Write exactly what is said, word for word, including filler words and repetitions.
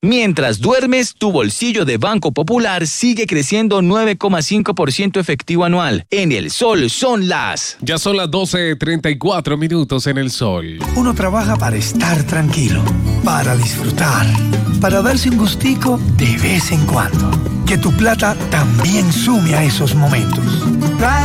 Mientras duermes, tu bolsillo de Banco Popular sigue creciendo nueve coma cinco por ciento efectivo anual. En el Sol son las... Ya son las doce treinta y cuatro minutos en el Sol. Uno trabaja para estar tranquilo, para disfrutar, para darse un gustico de vez en cuando. Que tu plata también sume a esos momentos.